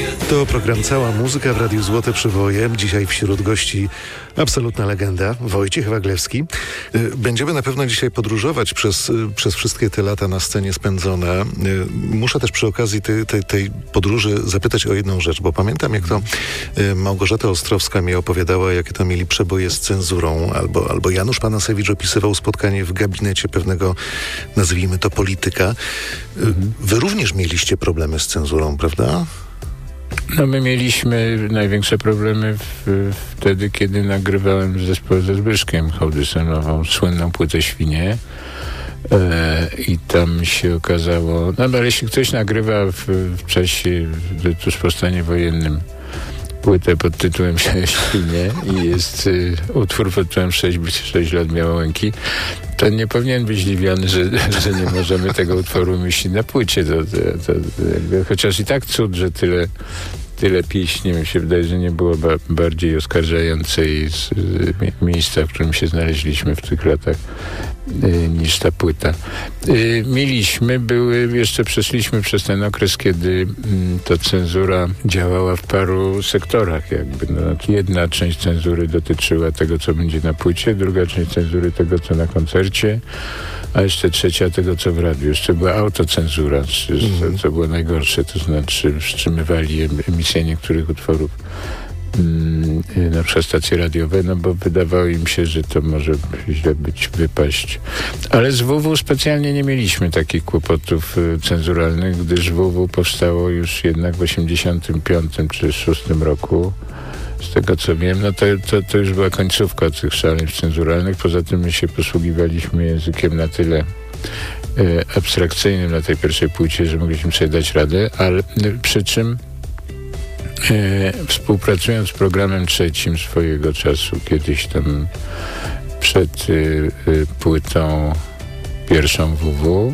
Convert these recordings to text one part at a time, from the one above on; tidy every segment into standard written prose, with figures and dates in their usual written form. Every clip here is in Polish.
To program Cała Muzyka w Radiu Złote Przywoje. Dzisiaj wśród gości absolutna legenda, Wojciech Waglewski. Będziemy na pewno dzisiaj podróżować przez wszystkie te lata na scenie spędzone. Muszę też przy okazji tej podróży zapytać o jedną rzecz, bo pamiętam, jak to Małgorzata Ostrowska mi opowiadała, jakie to mieli przeboje z cenzurą, albo Janusz Panasewicz opisywał spotkanie w gabinecie pewnego, nazwijmy to, polityka. Wy również mieliście problemy z cenzurą, prawda? No my mieliśmy największe problemy wtedy, kiedy nagrywałem w zespole ze Zbyszkiem Hołdysem nową słynną płytę Świnie. I tam się okazało, no ale jeśli ktoś nagrywa w czasie tuż po stanie wojennym płytę pod tytułem Świnie i jest utwór pod tytułem 6 lat Białołęki, to nie powinien być zdziwiony, że nie możemy tego utworu umieścić na płycie. Chociaż i tak cud, że tyle pieśni, mi się wydaje, że nie było bardziej oskarżającej z miejsca, w którym się znaleźliśmy w tych latach, niż ta płyta. Jeszcze przeszliśmy przez ten okres, kiedy ta cenzura działała w paru sektorach jakby. Jedna część cenzury dotyczyła tego, co będzie na płycie, druga część cenzury tego, co na koncercie, a jeszcze trzecia tego, co w radiu. Jeszcze była autocenzura, co było najgorsze, to znaczy wstrzymywali emisję niektórych utworów, na przykład stacje radiowe, no bo wydawało im się, że to może źle wypaść. Ale z WW specjalnie nie mieliśmy takich kłopotów cenzuralnych, gdyż WW powstało już jednak w 85 czy 6 roku. Z tego co wiem, no to już była końcówka tych szaleństw cenzuralnych. Poza tym my się posługiwaliśmy językiem na tyle abstrakcyjnym na tej pierwszej płycie, że mogliśmy sobie dać radę, ale przy czym współpracując z programem trzecim swojego czasu, kiedyś tam przed płytą pierwszą WW,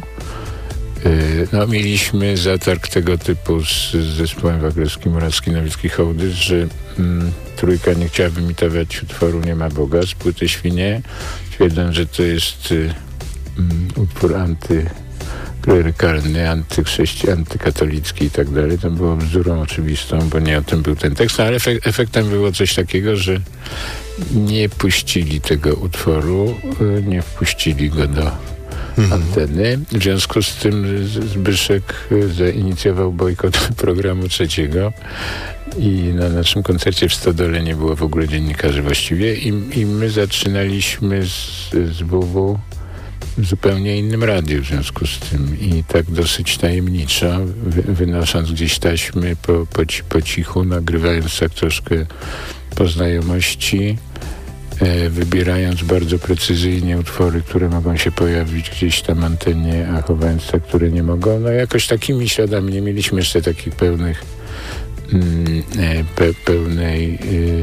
no mieliśmy zatarg tego typu z zespołem Waglewski, Murawski, Nowicki, Hołdys, że trójka nie chciała wymitować utworu Nie ma Boga z płyty Świnie, twierdząc, że to jest utwór antyklerykalny, antykatolicki i tak dalej. To było bzdurą oczywistą, bo nie o tym był ten tekst, ale efektem było coś takiego, że nie puścili tego utworu, nie wpuścili go do anteny. W związku z tym Zbyszek zainicjował bojkot programu trzeciego i na naszym koncercie w Stodole nie było w ogóle dziennikarzy właściwie i my zaczynaliśmy z WW w zupełnie innym radiu w związku z tym i tak dosyć tajemniczo, wynosząc gdzieś taśmy po cichu, nagrywając tak troszkę po znajomości, wybierając bardzo precyzyjnie utwory, które mogą się pojawić gdzieś tam na antenie, a chowając te, które nie mogą. No jakoś takimi śladami. Nie mieliśmy jeszcze takich pełnej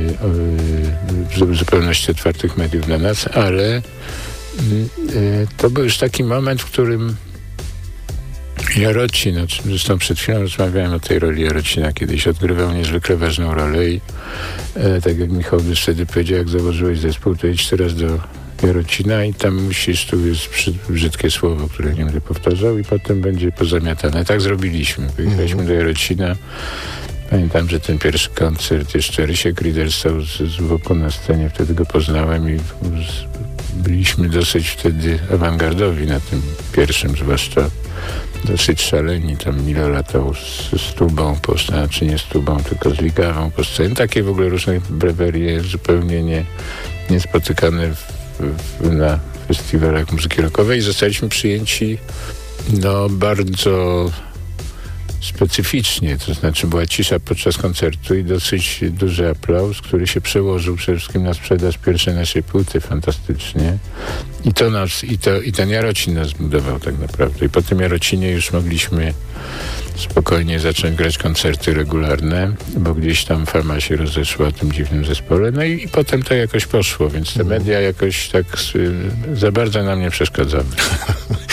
w zupełności otwartych mediów dla nas, ale to był już taki moment, w którym Jarocin, zresztą przed chwilą rozmawiałem o tej roli Jarocina, kiedyś odgrywał niezwykle ważną rolę i tak jak Michał wtedy powiedział, jak założyłeś zespół, to idź teraz do Jarocina i tam tu jest brzydkie słowo, które nie będę powtarzał i potem będzie pozamiatane. Tak zrobiliśmy. Pojechaliśmy do Jarocina. Pamiętam, że ten pierwszy koncert jeszcze Rysiek Rieder stał z boku na scenie, wtedy go poznałem i byliśmy dosyć wtedy awangardowi na tym pierwszym, zwłaszcza dosyć szaleni. Tam Milo latał z tubą po scenie, czy nie z tubą, tylko z ligawą po scenie. Takie w ogóle różne brewerie zupełnie niespotykane na festiwalach muzyki rockowej. Zostaliśmy przyjęci bardzo specyficznie, to znaczy była cisza podczas koncertu i dosyć duży aplauz, który się przełożył przede wszystkim na sprzedaż pierwszej naszej płyty fantastycznie. I ten Jarocin nas zbudował tak naprawdę. I po tym Jarocinie już mogliśmy spokojnie zacząć grać koncerty regularne, bo gdzieś tam fama się rozeszła o tym dziwnym zespole. No i potem to jakoś poszło, więc te media jakoś tak za bardzo nam nie przeszkadzały.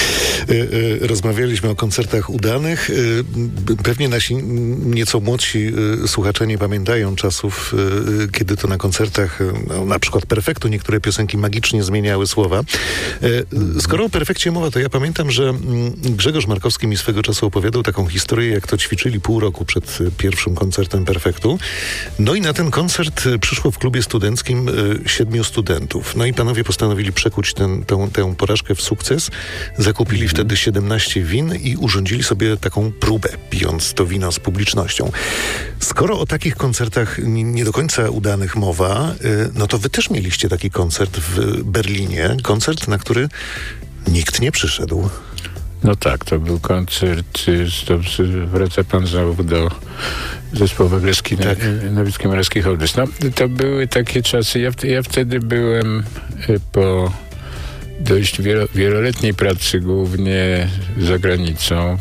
Rozmawialiśmy o koncertach udanych. Pewnie nasi nieco młodsi słuchacze nie pamiętają czasów, kiedy to na koncertach, na przykład Perfektu, niektóre piosenki magicznie zmieniały słowa. Skoro o Perfekcie mowa, to ja pamiętam, że Grzegorz Markowski mi swego czasu opowiadał taką historię, jak to ćwiczyli pół roku przed pierwszym koncertem Perfektu. No i na ten koncert przyszło w klubie studenckim 7 studentów. No i panowie postanowili przekuć tę porażkę w sukces. Zakupili wtedy 17 win i urządzili sobie taką próbę, pijąc to wino z publicznością. Skoro o takich koncertach nie do końca udanych mowa, no to wy też mieliście taki koncert w Berlinie. Koncert, na który nikt nie przyszedł. No tak, to był koncert, wraca pan znowu do zespołu Wagleski, tak. Nowicki Morawski Hołdys. No, to były takie czasy, ja wtedy byłem po dość wieloletniej pracy, głównie za granicą,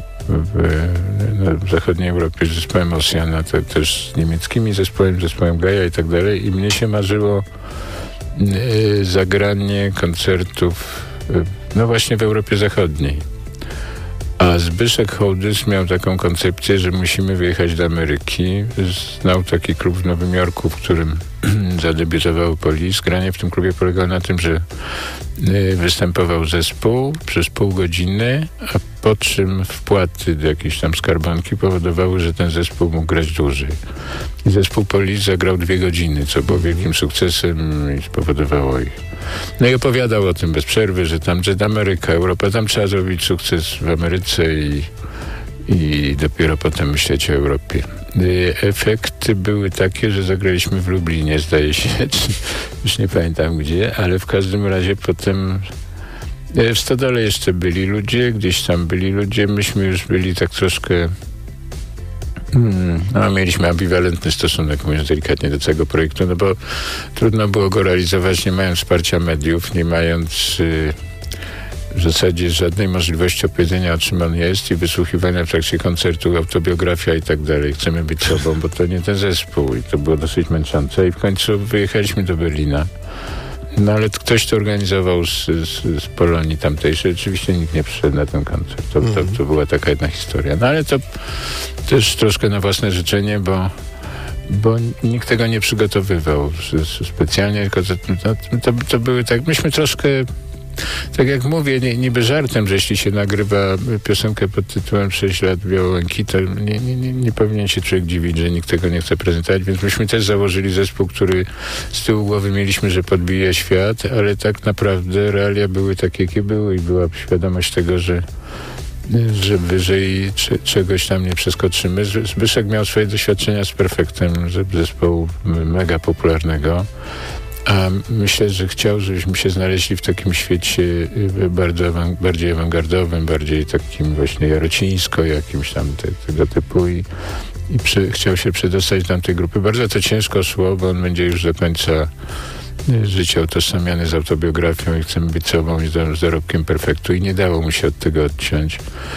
w zachodniej Europie z zespołem Oceana, to też z niemieckimi zespołem Gaia i tak dalej, i mnie się marzyło zagranie koncertów no właśnie w Europie Zachodniej. A Zbyszek Hołdys miał taką koncepcję, że musimy wyjechać do Ameryki. Znał taki klub w Nowym Jorku, w którym zadebiutował Police. Granie w tym klubie polegało na tym, że występował zespół przez pół godziny, a po czym wpłaty do jakiejś tam skarbonki powodowały, że ten zespół mógł grać dłużej. I zespół Police zagrał 2 godziny, co było wielkim sukcesem i spowodowało ich. No i opowiadał o tym bez przerwy, że tam Ameryka, Europa, tam trzeba zrobić sukces w Ameryce i dopiero potem myśleć o Europie. Efekty były takie, że zagraliśmy w Lublinie, zdaje się, już nie pamiętam gdzie, ale w każdym razie potem w Stodole jeszcze byli ludzie, gdzieś tam byli ludzie, myśmy już byli tak troszkę mieliśmy ambiwalentny stosunek, mówiąc delikatnie, do całego projektu, no bo trudno było go realizować, nie mając wsparcia mediów, nie mając w zasadzie żadnej możliwości opowiedzenia, o czym on jest i wysłuchiwania w trakcie koncertu, autobiografia i tak dalej. Chcemy być sobą, bo to nie ten zespół i to było dosyć męczące i w końcu wyjechaliśmy do Berlina. No ale ktoś to organizował z Polonii tamtejszej. Oczywiście nikt nie przyszedł na ten koncert. To była taka jedna historia. No ale to też troszkę na własne życzenie, bo nikt tego nie przygotowywał specjalnie, tylko to były tak, myśmy troszkę, tak jak mówię, niby żartem, że jeśli się nagrywa piosenkę pod tytułem 6 lat Białołęki, to nie powinien się człowiek dziwić, że nikt tego nie chce prezentować, więc myśmy też założyli zespół, który z tyłu głowy mieliśmy, że podbije świat, ale tak naprawdę realia były takie, jakie były i była świadomość tego, że wyżej czegoś tam nie przeskoczymy. Zbyszek miał swoje doświadczenia z Perfektem, zespołu mega popularnego. A myślę, że chciał, żebyśmy się znaleźli w takim świecie bardziej awangardowym, bardziej takim właśnie jarocińsko, jakimś tam tego typu i chciał się przedostać do tamtej grupy. Bardzo to ciężko szło, bo on będzie już do końca życia utożsamiany z autobiografią i chcemy być sobą i z dorobkiem Perfektu i nie dało mu się od tego odciąć.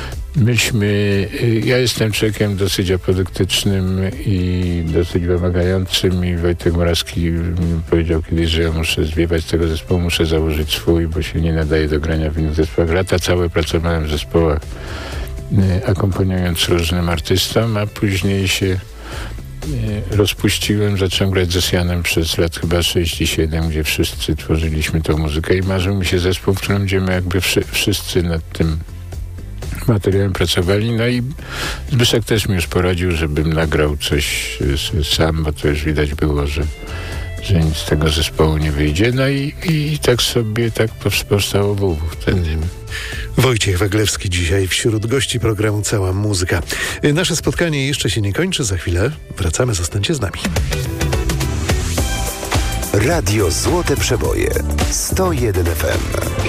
Ja jestem człowiekiem dosyć apodyktycznym i dosyć wymagającym i Wojtek Morawski powiedział kiedyś, że ja muszę zwiewać z tego zespołu, muszę założyć swój, bo się nie nadaje do grania w innych zespołach. Lata całe pracowałem w zespołach, akompaniując różnym artystom, a później się rozpuściłem, zacząłem grać z Oceanem przez lat chyba 6-7, gdzie wszyscy tworzyliśmy tą muzykę i marzył mi się zespół, w którym będziemy jakby wszyscy nad tym materiałem pracowali. No i Zbyszek też mi już poradził, żebym nagrał coś sam, bo to już widać było, że nic z tego zespołu nie wyjdzie. No i tak sobie powstało WW wtedy. Wojciech Waglewski dzisiaj wśród gości programu Cała Muzyka. Nasze spotkanie jeszcze się nie kończy. Za chwilę wracamy. Zostańcie z nami. Radio Złote Przeboje 101 FM.